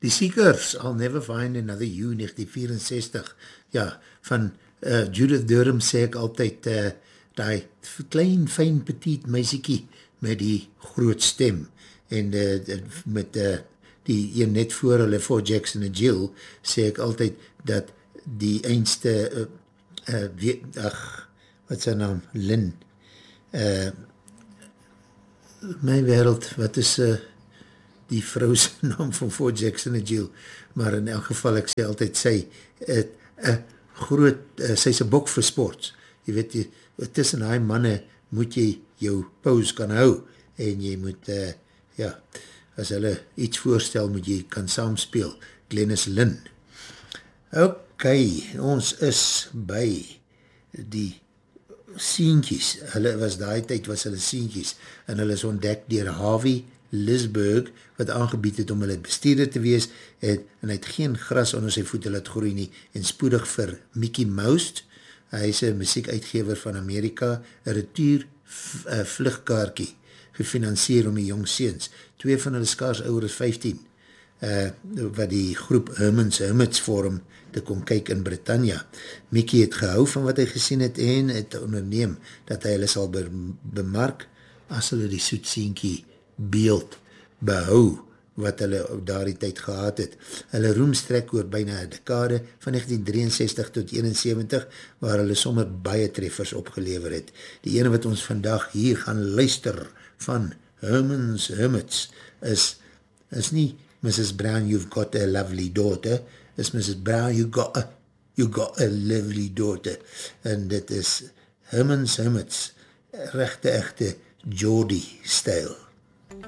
Die Seekers, I'll Never Find Another You, 1964, ja, van Judith Durham sê ek altyd, die klein, fijn, petit meisiekie met die groot stem, en met die een net voor hulle, voor Jackson en Jill, sê ek altyd dat die einste, wat is haar naam, Lynn, my wereld, wat is die vrouwse naam van Fort Jackson en Jill, maar in elk geval, ek sê altyd, sy is een bok vir sports, jy weet, tussen die manne moet jy jou pause kan hou, en jy moet, as hulle iets voorstel, moet jy kan saamspeel, Glennis Lynn. Ok, ons is by die sientjies, hulle was daai tyd was hulle sientjies, en hulle is ontdek deur Harvey Lisberg, wat aangebied het om hulle bestuurder te wees, en hy het geen gras onder sy voete laat groei nie, en spoedig vir Mickey Mouse, hy is een muziekuitgever van Amerika, een retour vlugkaartjie, gefinancier om die jong seens, 2 van hulle skaars ouder as 15, wat die groep Hermits vorm, te kom kyk in Britannia. Mickey het gehou van wat hy gesien het, en het onderneem, dat hy hulle sal bemark, as hulle die soetsienkie beeld behou, wat hulle op daardie tyd gehad het. Hulle roem strek oor byna 'n dekade, van 1963 tot 71, waar hulle sommer baie treffers opgelewer het. Die ene wat ons vandag hier gaan luister, van Hermits, is nie Mrs. Brown, you've got a lovely daughter, is Mrs. Brown, you got a lovely daughter, en dit is Hermits, rechte echte Geordie style.